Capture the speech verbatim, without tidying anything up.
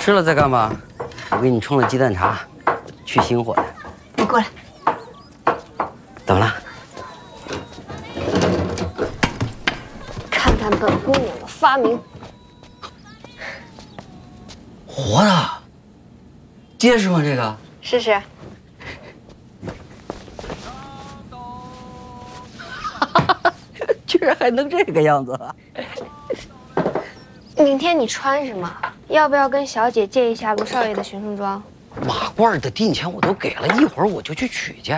吃了再干嘛？我给你冲了鸡蛋茶，去心火的。 你过来。 怎么了？ 看看本姑娘的发明。 活的，结实吗？这个？ 试试。 居然还能这个样子！ 明天你穿什么？要不要跟小姐借一下卢少爷的学生装？ 马褂的定钱我都给了，一会儿我就去取去。